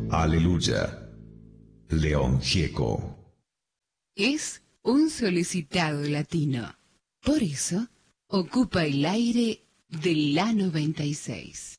Aleluya. León Gieco. Es un solicitado latino. Por eso, ocupa el aire de la 96.